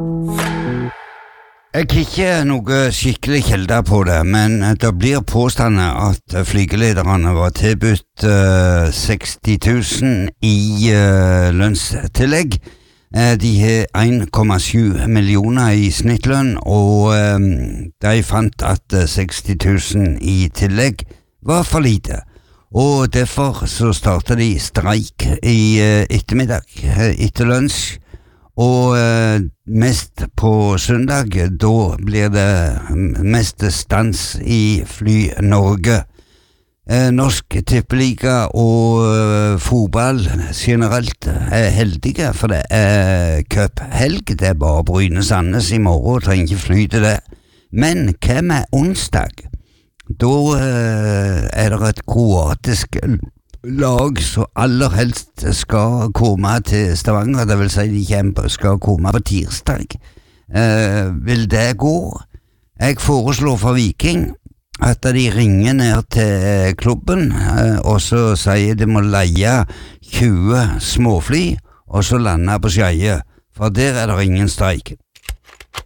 Jeg har ikke noe skikkelig kilder på det, men det blir påstått at flygelederne var tilbudt 60 000 i lønnstillegg. De har 1,7 millioner i snittlønn, og de fant at 60 000 i tillegg var for lite. Og derfor så startet de streik i ettermiddag, etter lunsj. Og mest på søndag, da blir det mest stans i Fly Norge. Norsk tippeliga og fotball generelt heldige, for det cuphelg, det bare Bryne Sandnes i morgen, trenger ikke fly til det. Men hva med onsdag? Da det et kroatisk lag som aller helst skal komme til Stavanger, det vil si de skal komme på tirsdag. Vil det gå? Jeg foreslår for Viking at de ringer ned til klubben og så sier de må leie 20 småfly og så lande på Skeie, for der det ingen streik.